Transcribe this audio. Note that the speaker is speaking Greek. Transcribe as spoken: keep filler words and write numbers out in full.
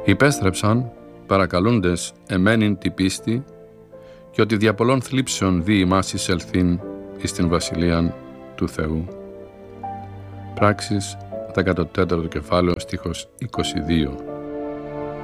Υπέστρεψαν, παρακαλούντες εμένην την πίστη και ότι δια πολλών θλίψεων δι' ημάς εισελθήν εις την βασιλείαν του Θεού. Πράξεις, δεκατέταρτο κεφάλαιο, στίχος είκοσι δύο.